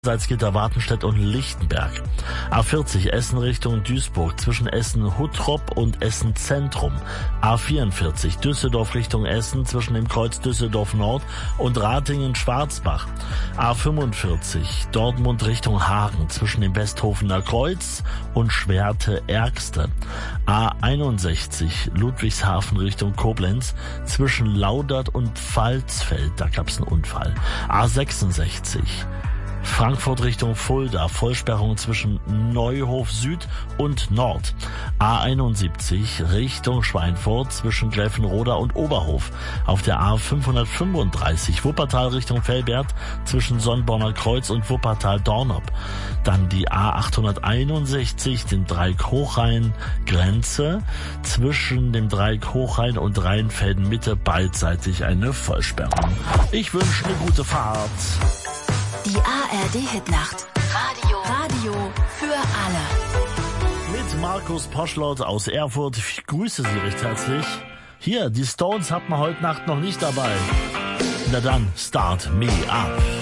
Salzgitter, Wartenstedt und Lichtenberg. A40 Essen Richtung Duisburg zwischen Essen-Huttrop und Essen-Zentrum. A44 Düsseldorf Richtung Essen zwischen dem Kreuz Düsseldorf Nord und Ratingen-Schwarzbach. A45 Dortmund Richtung Hagen zwischen dem Westhofener Kreuz und Schwerte-Ergste. A61 Ludwigshafen Richtung Koblenz zwischen Laudert und Pfalzfeld. Da gab's einen Unfall. A66 Frankfurt Richtung Fulda, Vollsperrung zwischen Neuhof Süd und Nord. A71 Richtung Schweinfurt zwischen Gräfenroda und Oberhof. Auf der A535 Wuppertal Richtung Velbert zwischen Sonnborner Kreuz und Wuppertal-Dornop. Dann die A861, den Dreieck Hochrhein-Grenze zwischen dem Dreieck Hochrhein und Rheinfelden-Mitte beidseitig eine Vollsperrung. Ich wünsche eine gute Fahrt. Die ARD-Hitnacht. Radio für alle. Mit Markus Poschlott aus Erfurt. Ich grüße Sie recht herzlich. Hier, die Stones hat man heute Nacht noch nicht dabei. Na dann, start me up.